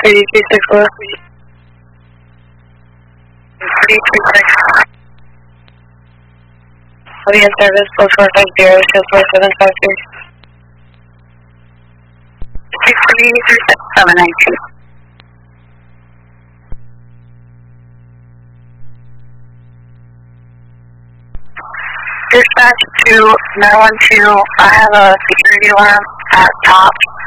3364. 336. Audience service 4450, shield 4753. 719. Dispatch to 912, I have a security alarm at top